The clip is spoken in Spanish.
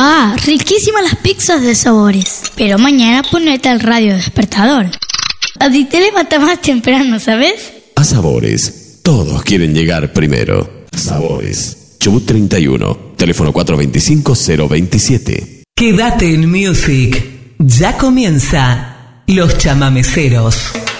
Ah, riquísimas las pizzas de Sabores. Pero mañana ponete al radio despertador. Así te levantas más temprano, ¿sabes? A Sabores, todos quieren llegar primero. Sabores, Chubut 31, teléfono 425-027. Quédate en Music. Ya comienza Los Chamameceros.